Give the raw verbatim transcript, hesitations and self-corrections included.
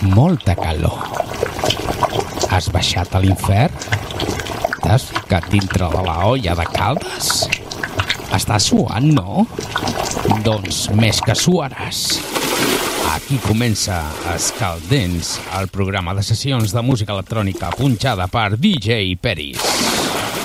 molta calor. Has baixat a l'infern? T'has ficat dintre de la olla de caldes? Estàs suant, no? Doncs més que suaràs. Aquí comença Escaldents, el programa de sessions de música electrònica punxada per D J Peris.